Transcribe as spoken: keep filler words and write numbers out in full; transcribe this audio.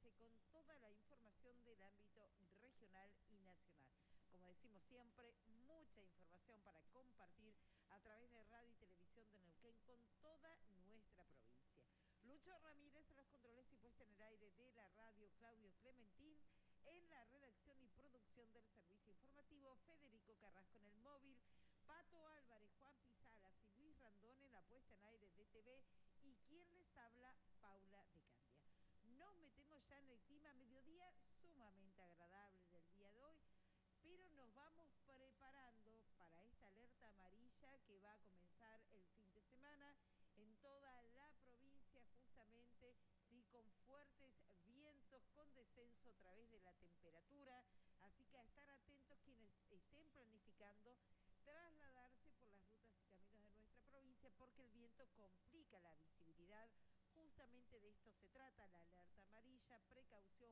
avance con toda la información del ámbito regional y nacional. Como decimos siempre, mucha información para compartir a través de radio y televisión de Neuquén con toda nuestra provincia. Lucho Ramírez en los controles y puesta en el aire de la radio, Claudio Clementín en la redacción y producción del servicio informativo, Federico Carrasco en el móvil, Pato Álvarez, Juan Pisalas y Luis Randón en la puesta en aire de T V y quien les habla, Paula de Candia. Nos metemos ya en el clima, mediodía sumamente agradable del día de hoy, pero nos vamos preparando para esta alerta amarilla que va a comenzar el fin de semana en toda la provincia, justamente, sí, con fuertes vientos, con descenso a través de la temperatura, así que a estar atentos quienes estén planificando trasladarse por las rutas y caminos de nuestra provincia, porque el viento complica la visibilidad. Justamente de esto se trata la alerta amarilla, precaución